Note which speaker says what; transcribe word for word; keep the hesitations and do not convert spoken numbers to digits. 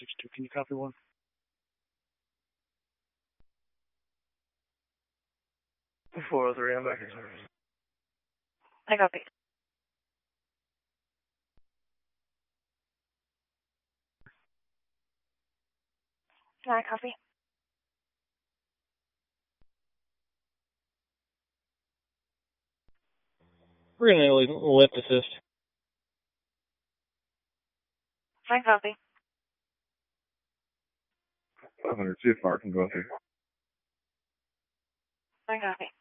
Speaker 1: six two. Can you copy one? four oh three, I'm back in service.
Speaker 2: I copy. I copy.
Speaker 3: We're going to lift assist.
Speaker 2: I copy.
Speaker 4: five hundred, see if fire can go through.
Speaker 2: I copy.